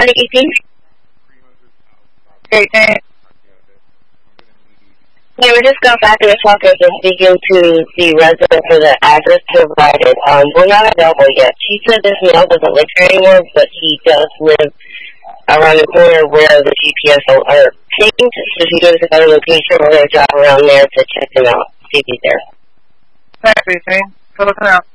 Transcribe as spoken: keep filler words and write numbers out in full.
eighteen? eighteen. Yeah, we're just going back to the talk and speaking to the resident for the address provided. Um, we're not available yet. She said this mail doesn't live here anymore, but he does live around the corner where the G P S are pinged. So if you go to the other location, we're going to drive around there to check him out, see if he's there. Thanks, eighteen. Good looking out.